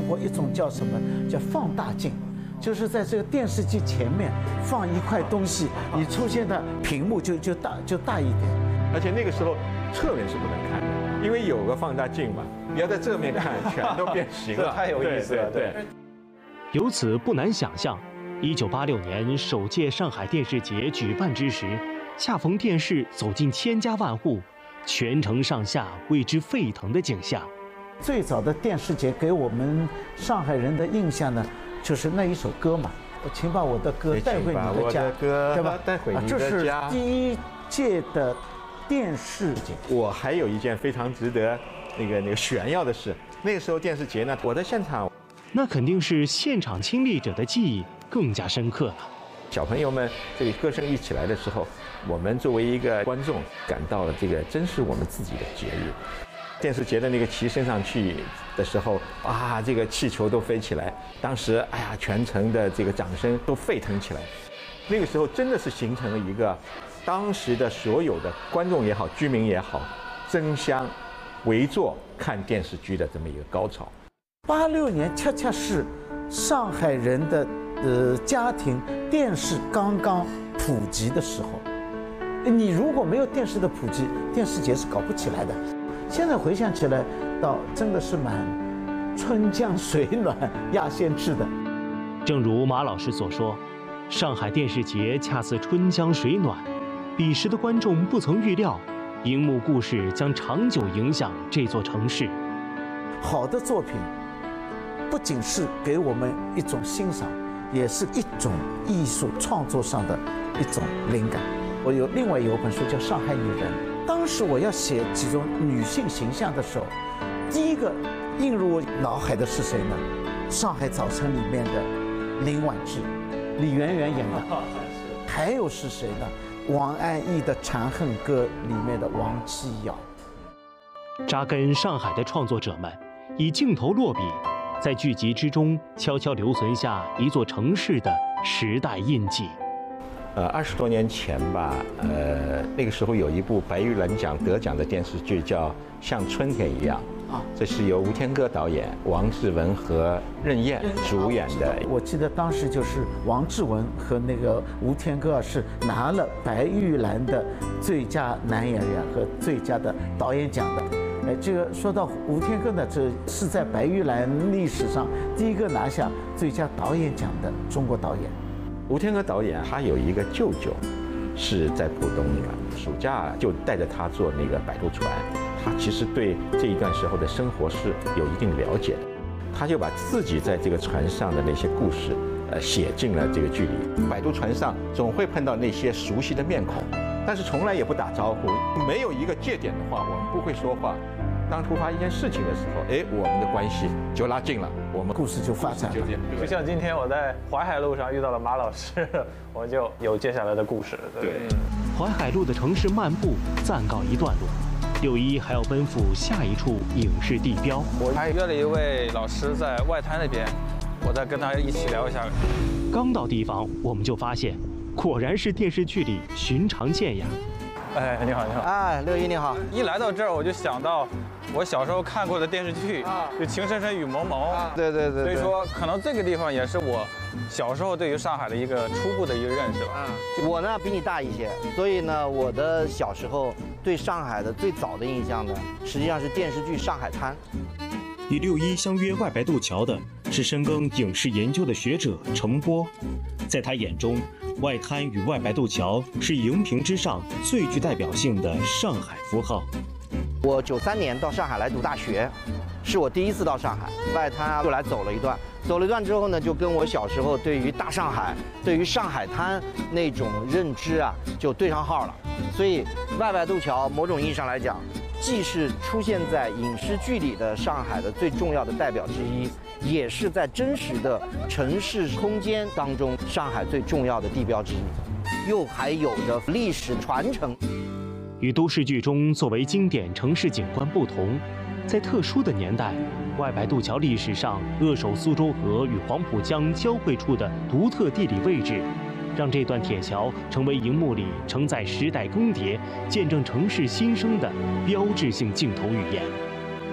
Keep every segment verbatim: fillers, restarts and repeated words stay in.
过一种叫什么叫放大镜，就是在这个电视机前面放一块东西，你出现的屏幕就就大就大一点。 而且那个时候侧面是不能看的，因为有个放大镜嘛，你要在正面看，全都变形了， 太有意思了。对。 由此不难想象，一九八六年首届上海电视节举办之时，恰逢电视走进千家万户，全城上下为之沸腾的景象。 最早的电视节给我们上海人的印象呢，就是那一首歌嘛，我请把我的歌带回你的家，对吧？ 带回你的家。 这是第一届的电视节。 我还有一件非常值得那个那个炫耀的事，那个时候电视节呢，我在现场， 那肯定是现场亲历者的记忆更加深刻了。 小朋友们这个歌声一起来的时候，我们作为一个观众，感到了这个真是我们自己的节日。电视节的那个旗升上去的时候，啊，这个气球都飞起来，当时哎呀，全城的这个掌声都沸腾起来。那个时候真的是形成了一个当时的所有的观众也好，居民也好，争相围坐看电视剧的这么一个高潮。 八六年恰恰是上海人的呃家庭电视刚刚普及的时候。你如果没有电视的普及，电视节是搞不起来的。现在回想起来，倒真的是蛮春江水暖鸭先知的。 正如马老师所说，上海电视节恰似春江水暖，彼时的观众不曾预料，荧幕故事将长久影响这座城市。 好的作品不仅是给我们一种欣赏，也是一种艺术创作上的一种灵感。我有另外有本书叫《上海女人》，当时我要写几种女性形象的时候，第一个映入我脑海的是谁呢？《上海早晨》里面的林婉芝，李圆圆演的。还有是谁呢？王安忆的《长恨歌》里面的王七瑶。 扎根上海的创作者们，以镜头落笔，在剧集之中悄悄留存下一座城市的时代印记。 呃，二十多年前吧，呃，那个时候有一部白玉兰奖得奖的电视剧叫《像春天一样》，啊，这是由吴天歌导演，王志文和任燕主演的。 我记得当时就是王志文和那个吴天歌是拿了白玉兰的最佳男演员和最佳的导演奖的。哎，这个说到吴天歌呢，这是在白玉兰历史上第一个拿下最佳导演奖的中国导演。 吴天歌导演他有一个舅舅，是在浦东的，暑假就带着他坐那个摆渡船。他其实对这一段时候的生活是有一定了解的，他就把自己在这个船上的那些故事，呃，写进了这个剧里。摆渡船上总会碰到那些熟悉的面孔，但是从来也不打招呼，没有一个界点的话，我们不会说话。当突发一件事情的时候，哎，我们的关系就拉近了，我们故事就发展了。 就像今天我在淮海路上遇到了马老师，我们就有接下来的故事。对， 淮海路的城市漫步暂告一段落，六一还要奔赴下一处影视地标。 我还约了一位老师在外滩那边，我再跟他一起聊一下。 刚到地方，我们就发现，果然是电视剧里寻常见呀。 哎，你好，你好。 哎，六一你好。 一来到这儿，我就想到我小时候看过的电视剧，就《情深深雨蒙蒙》。 对对对。 所以说，可能这个地方也是我小时候对于上海的一个初步的一个认识吧。 我呢比你大一些，所以呢，我的小时候对上海的最早的印象呢，实际上是电视剧《上海滩》。 与六一相约外白渡桥的是深耕影视研究的学者程波，在他眼中，外滩与外白渡桥是荧屏之上最具代表性的上海符号。 我九三年到上海来读大学，是我第一次到上海，外滩啊，就来走了一段。走了一段之后呢，就跟我小时候对于大上海、对于上海滩那种认知啊，就对上号了。所以外白渡桥某种意义上来讲，既是出现在影视剧里的上海的最重要的代表之一，也是在真实的城市空间当中上海最重要的地标之一，又还有着历史传承。 与都市剧中作为经典城市景观不同，在特殊的年代，外白渡桥历史上扼守苏州河与黄浦江交汇处的独特地理位置，让这段铁桥成为荧幕里承载时代更迭、见证城市新生的标志性镜头语言。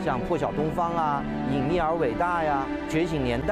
像《破晓东方》啊、《隐匿而伟大》呀、《觉醒年代》